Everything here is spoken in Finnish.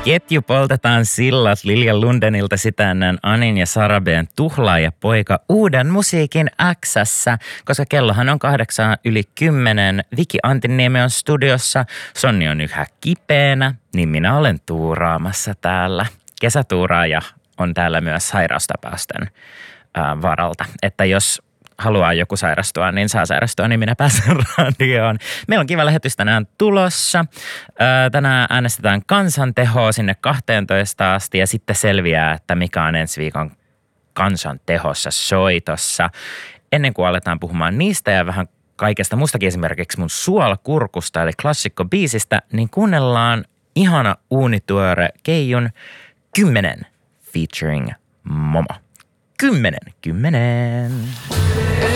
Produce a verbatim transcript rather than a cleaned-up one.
Ketju poltetaan sillat Lilja Lundenilta sitä ennen Anin ja Sarabeen Tuhlaaja poika uuden musiikin X:ssä, koska kellohan on kahdeksan yli kymmenen. Viki Antiniemi on studiossa, Sonni on yhä kipeänä, niin minä olen tuuraamassa täällä. Kesätuuraaja on täällä myös sairaustapausten ää, varalta, että jos haluaa joku sairastua, niin saa sairastua, niin minä pääsen radioon. Meillä on kiva lähetys tänään tulossa. Tänään äänestetään kansantehoa sinne kahteentoista asti ja sitten selviää, että mikä on ensi viikon kansantehossa soitossa. Ennen kuin aletaan puhumaan niistä ja vähän kaikesta mustakin, esimerkiksi mun Suolakurkusta eli klassikkobiisistä, niin kuunnellaan ihana uunituore Keijun kymmenen featuring Momo. Kymmenen, kymmenen.